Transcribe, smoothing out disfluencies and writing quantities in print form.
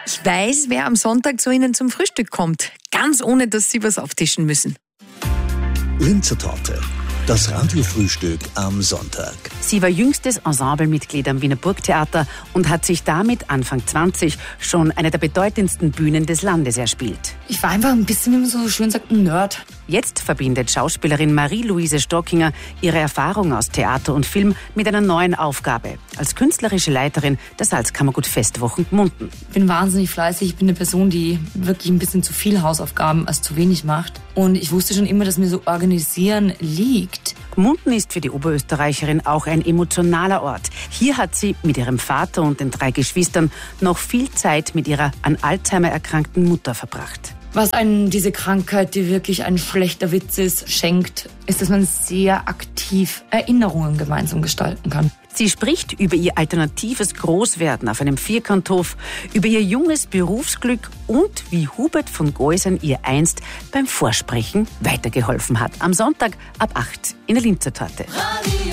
Ich weiß, wer am Sonntag zu Ihnen zum Frühstück kommt. Ganz ohne, dass Sie was auftischen müssen. Linzer Torte. Das Radiofrühstück am Sonntag. Sie war jüngstes Ensemblemitglied am Wiener Burgtheater und hat sich damit Anfang 20 schon eine der bedeutendsten Bühnen des Landes erspielt. Ich war einfach ein bisschen, wie man so schön sagt, ein Nerd. Jetzt verbindet Schauspielerin Marie-Louise Stockinger ihre Erfahrung aus Theater und Film mit einer neuen Aufgabe als künstlerische Leiterin der Salzkammergut Festwochen Gmunden. Ich bin wahnsinnig fleißig. Ich bin eine Person, die wirklich ein bisschen zu viel Hausaufgaben als zu wenig macht. Und ich wusste schon immer, dass mir so Organisieren liegt. Gmunden ist für die Oberösterreicherin auch ein emotionaler Ort. Hier hat sie mit ihrem Vater und den 3 Geschwistern noch viel Zeit mit ihrer an Alzheimer erkrankten Mutter verbracht. Was einen diese Krankheit, die wirklich ein schlechter Witz ist, schenkt, ist, dass man sehr aktiv Erinnerungen gemeinsam gestalten kann. Sie spricht über ihr alternatives Großwerden auf einem Vierkanthof, über ihr junges Berufsglück und wie Hubert von Geusern ihr einst beim Vorsprechen weitergeholfen hat. Am Sonntag ab 8 in der Linzer Torte.